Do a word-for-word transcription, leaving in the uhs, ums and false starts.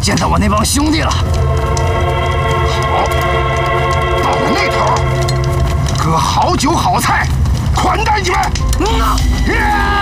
见到我那帮兄弟了。 好，到了那头，哥好酒好菜款待你们。嗯啊！